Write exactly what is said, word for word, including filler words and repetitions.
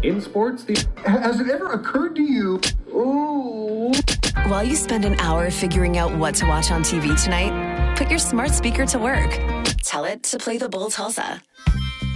In sports, the... Has it ever occurred to you? Ooh. While you spend an hour figuring out what to watch on T V tonight, put your smart speaker to work. Tell it to play the Bull Tulsa.